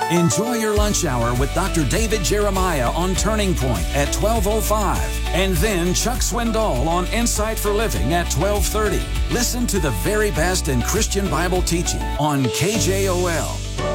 Enjoy your lunch hour with Dr. David Jeremiah on Turning Point at 12:05. And then Chuck Swindoll on Insight for Living at 12:30. Listen to the very best in Christian Bible teaching on KJOL.